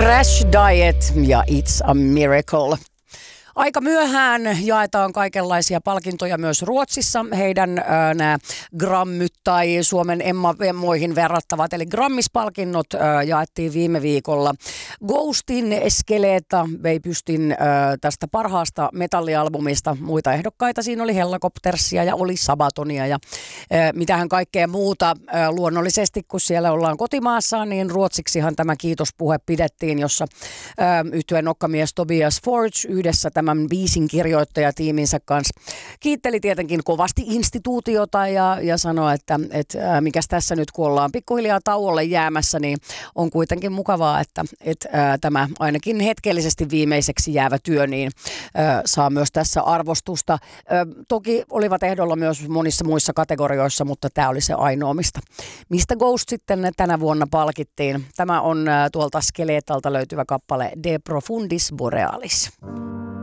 Crash Diet ja It's a Miracle. Aika myöhään jaetaan kaikenlaisia palkintoja myös Ruotsissa. Heidän nämä Grammyt tai Suomen Emmoihin verrattavat, eli Grammis-palkinnot jaettiin viime viikolla. Ghostin Skeleta vei pystin tästä parhaasta metallialbumista. Muita ehdokkaita siinä oli Hellacoptersia ja oli Sabatonia ja mitähän kaikkea muuta. Luonnollisesti, kun siellä ollaan kotimaassaan, niin ruotsiksihan tämä kiitospuhe pidettiin, jossa yhtyeen nokkamies Tobias Forge yhdessä tämän biisin kirjoittajatiiminsä kanssa kiitteli tietenkin kovasti instituutiota ja sanoi, että mikäs tässä nyt kun ollaan pikkuhiljaa tauolle jäämässä, niin on kuitenkin mukavaa, että tämä ainakin hetkellisesti viimeiseksi jäävä työ niin saa myös tässä arvostusta. Toki olivat ehdolla myös monissa muissa kategorioissa, mutta tämä oli se ainoa, mistä Ghost sitten tänä vuonna palkittiin. Tämä on tuolta Skeletalta löytyvä kappale De Profundis Borealis.